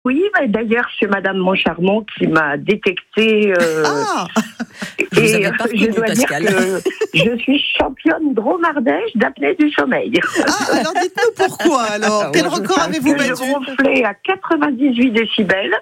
Oui, d'ailleurs, c'est Madame Moncharmont qui m'a détecté. Vous Et avez pas je reconnu dois Pascal. dire que je suis championne dromardèche d'apnée du sommeil. Ah, alors dites-nous pourquoi alors. Quel record avez-vous Que je battu? ronflais à 98 décibels.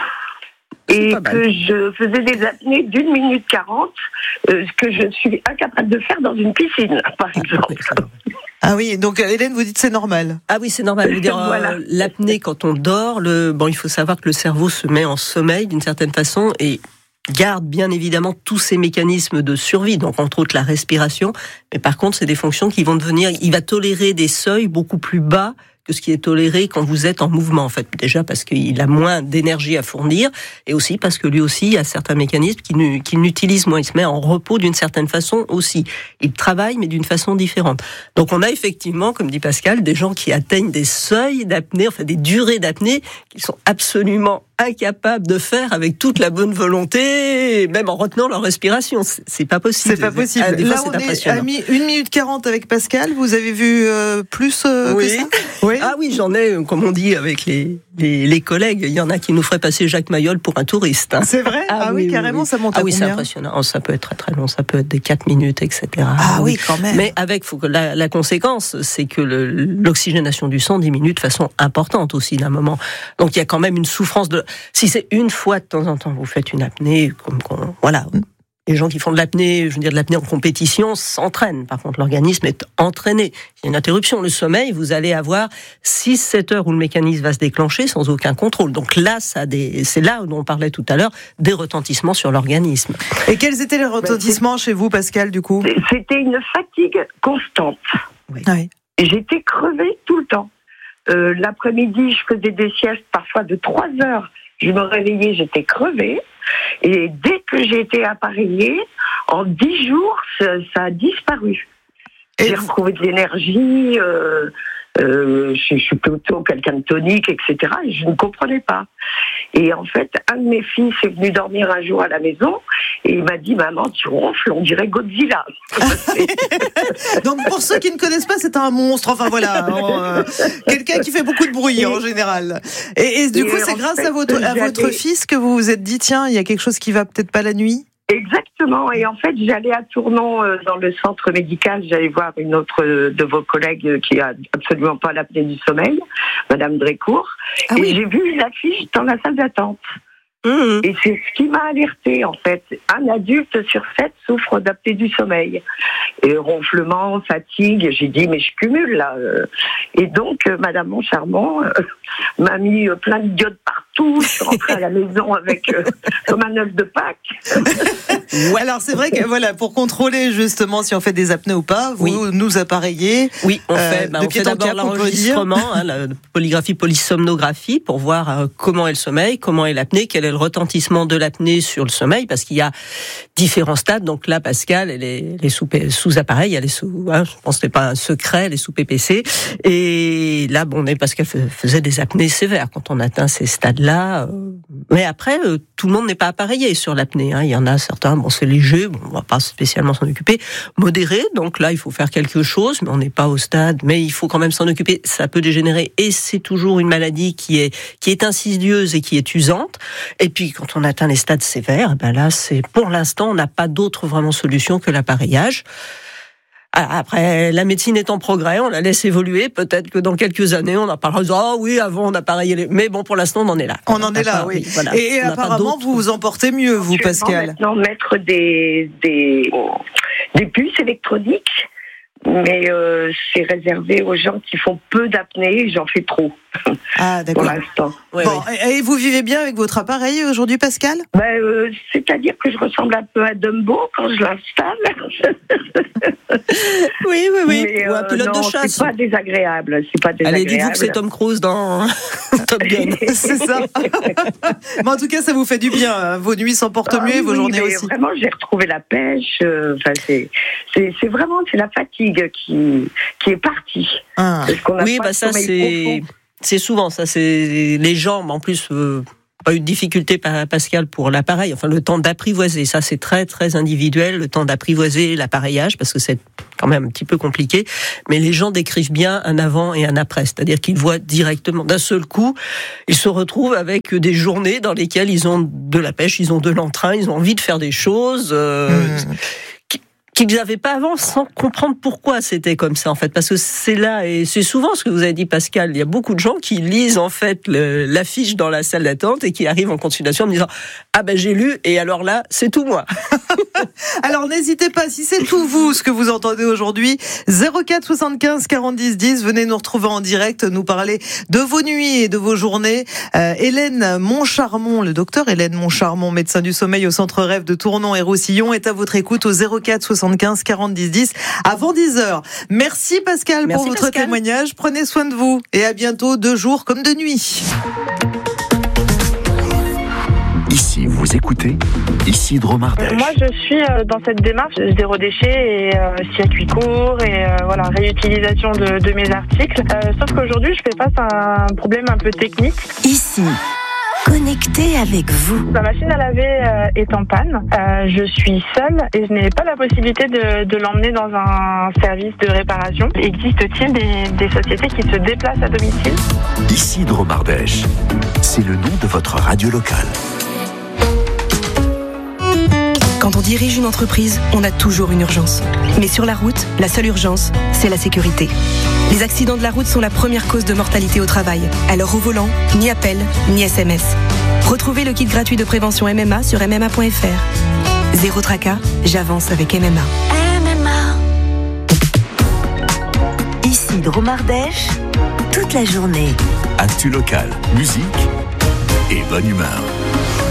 Et que je faisais des apnées d'1 minute 40, ce que je suis incapable de faire dans une piscine, par exemple. Ah oui, donc Hélène, vous dites c'est normal. Ah oui, c'est normal. Je veux dire, Voilà. l'apnée, quand on dort, il faut savoir que le cerveau se met en sommeil d'une certaine façon et garde bien évidemment tous ces mécanismes de survie, donc entre autres la respiration. Mais par contre, c'est des fonctions qui vont devenir. Il va tolérer des seuils beaucoup plus bas que ce qui est toléré quand vous êtes en mouvement, en fait. Déjà parce qu'il a moins d'énergie à fournir, et aussi parce que lui aussi, il y a certains mécanismes qu'il n'utilise moins. Il se met en repos d'une certaine façon aussi. Il travaille, mais d'une façon différente. Donc on a effectivement, comme dit Pascal, des gens qui atteignent des seuils d'apnée, enfin des durées d'apnée, qui sont absolument incapables de faire avec toute la bonne volonté, même en retenant leur respiration. C'est pas possible. C'est pas possible. Des fois, Là, c'est on est impressionnant. à 1 minute 40 avec Pascal. Vous avez vu plus que ça? Oui. Ah oui, j'en ai, comme on dit avec les collègues, il y en a qui nous feraient passer Jacques Mayol pour un touriste. Hein. C'est vrai? Ah oui, carrément, ça monte à oui, c'est combien? impressionnant. Oh, ça peut être très très long, ça peut être des 4 minutes, etc. Ah oui, quand même. Mais faut que la conséquence, c'est que l'oxygénation du sang diminue de façon importante aussi d'un moment. Donc il y a quand même une souffrance si c'est une fois de temps en temps, vous faites une apnée, voilà. Les gens qui font de l'apnée, je veux dire de l'apnée en compétition, s'entraînent. Par contre, l'organisme est entraîné. Il y a une interruption. Le sommeil, vous allez avoir 6-7 heures où le mécanisme va se déclencher sans aucun contrôle. Donc là, c'est là où on parlait tout à l'heure, des retentissements sur l'organisme. Et quels étaient les retentissements chez vous, Pascal, du coup? C'était une fatigue constante. Oui. J'étais crevée tout le temps. L'après-midi, je faisais des siestes parfois de 3 heures. Je me réveillais, j'étais crevée. Et dès que j'ai été appareillée, en 10 jours, ça a disparu. J'ai retrouvé de l'énergie, je suis plutôt quelqu'un de tonique, etc. Et je ne comprenais pas. Et en fait, un de mes fils est venu dormir un jour à la maison et il m'a dit « Maman, tu ronfles, on dirait Godzilla ». Donc pour ceux qui ne connaissent pas, c'est un monstre. Enfin voilà, quelqu'un qui fait beaucoup de bruit en général. Et du coup, c'est grâce à votre fils que vous vous êtes dit « Tiens, il y a quelque chose qui va peut-être pas la nuit ». Exactement. Et en fait, j'allais à Tournon dans le centre médical. J'allais voir une autre de vos collègues qui a absolument pas l'apnée du sommeil, Madame Drécourt. Ah oui. Et j'ai vu une affiche dans la salle d'attente. Et c'est ce qui m'a alertée, en fait. Un adulte sur 7 souffre d'apnée du sommeil. Et ronflement, fatigue, j'ai dit, mais je cumule, là. Et donc, Madame Moncharmont m'a mis plein de diodes partout. Je suis rentrée à la maison avec comme un œuf de Pâques. Ouais, alors c'est vrai que voilà, pour contrôler justement si on fait des apnées ou pas, vous nous appareillez. Oui, on fait d'abord on peut l'enregistrement, la polygraphie, polysomnographie, pour voir comment est le sommeil, comment est l'apnée, quel est le retentissement de l'apnée sur le sommeil, parce qu'il y a différents stades. Donc là, Pascal, elle est sous appareil, elle est sous, je pense que c'est pas un secret, elle est sous PPC. Et là, Pascal faisait des apnées sévères quand on atteint ces stades-là. Mais après, tout le monde n'est pas appareillé sur l'apnée. Il y en a certains, c'est léger, on va pas spécialement s'en occuper. Modéré, donc là, il faut faire quelque chose, mais on n'est pas au stade. Mais il faut quand même s'en occuper. Ça peut dégénérer, et c'est toujours une maladie qui est insidieuse et qui est usante. Et puis, quand on atteint les stades sévères, là, pour l'instant, on n'a pas d'autre vraiment solution que l'appareillage. Après, la médecine est en progrès, on la laisse évoluer. Peut-être que dans quelques années, on en parlera. Oui, avant, on appareillent les... Mais bon, pour l'instant, on en est là. On en est là, oui. Voilà. Et apparemment, vous vous en portez mieux, vous, Pascal. Maintenant, mettre des puces électroniques, mais c'est réservé aux gens qui font peu d'apnée. J'en fais trop. Ah, d'accord. Pour l'instant. Oui. Et vous vivez bien avec votre appareil aujourd'hui, Pascal? C'est-à-dire que je ressemble un peu à Dumbo quand je l'installe. Oui. Mais, ou un pilote de chasse. C'est pas désagréable. Allez, dites-vous que c'est Tom Cruise dans Top Gun. C'est ça. Mais en tout cas, ça vous fait du bien. Vos nuits s'en portent mieux, vos journées aussi. Vraiment, j'ai retrouvé la pêche. C'est vraiment la fatigue qui est partie. Oui, ça c'est souvent ça. C'est les jambes en plus. pas eu de difficulté, Pascal, pour l'appareil. Enfin, le temps d'apprivoiser, ça c'est très très individuel, le temps d'apprivoiser l'appareillage, parce que c'est quand même un petit peu compliqué. Mais les gens décrivent bien un avant et un après, c'est-à-dire qu'ils voient directement, d'un seul coup, ils se retrouvent avec des journées dans lesquelles ils ont de la pêche, ils ont de l'entrain, ils ont envie de faire des choses qu'ils n'avaient pas avant, sans comprendre pourquoi c'était comme ça, en fait. Parce que c'est là, et c'est souvent ce que vous avez dit, Pascal, il y a beaucoup de gens qui lisent, en fait, l'affiche dans la salle d'attente et qui arrivent en consultation en me disant « Ah ben j'ai lu, et alors là, c'est tout moi ». Alors n'hésitez pas, si c'est tout vous ce que vous entendez aujourd'hui, 04 75 40 10 10, venez nous retrouver en direct, nous parler de vos nuits et de vos journées. Hélène Montcharmont, le docteur Hélène Montcharmont, médecin du sommeil au Centre Rêve de Tournon et Roussillon, est à votre écoute au 04 75 40 10 10 avant 10h. Merci Pascal pour votre témoignage, prenez soin de vous et à bientôt, de jour comme de nuit. Ici, vous écoutez Isidro Mardèche. Moi, je suis dans cette démarche zéro déchet et circuit court et voilà, réutilisation de mes articles. Sauf qu'aujourd'hui, je fais face à un problème un peu technique. Ici, connecté avec vous. Ma machine à laver est en panne. Je suis seule et je n'ai pas la possibilité de l'emmener dans un service de réparation. Existe-t-il des sociétés qui se déplacent à domicile ? Isidro Mardèche, c'est le nom de votre radio locale. Quand on dirige une entreprise, on a toujours une urgence. Mais sur la route, la seule urgence, c'est la sécurité. Les accidents de la route sont la première cause de mortalité au travail. Alors au volant, ni appel, ni SMS. Retrouvez le kit gratuit de prévention MMA sur MMA.fr. Zéro tracas, j'avance avec MMA. MMA. Isidro Mardèche, toute la journée. Actu local, musique et bonne humeur.